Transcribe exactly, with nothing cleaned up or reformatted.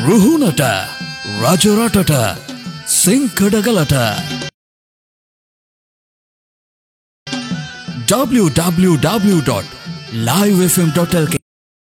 ರುಹುನಟ ರಾಜರಾಟಟ ಸಿಂಕಡಗಲಟ W W W dot live F M dot L